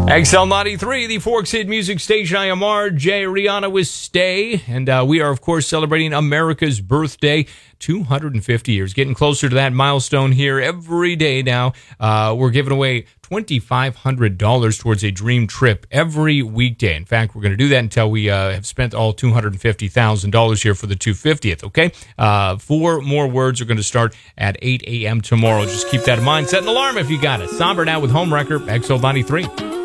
XL93, the Forks Hit Music Station. I am RJ. Rihanna with Stay. And we are, of course, celebrating America's birthday. 250 years. Getting closer to that milestone here every day now. We're giving away $2,500 towards a dream trip every weekday. In fact, we're going to do that until we have spent all $250,000 here for the 250th, okay? 4 more words are going to start at 8 a.m. tomorrow. Just keep that in mind. Set an alarm if you got it. Somber now with Homewrecker, XL93.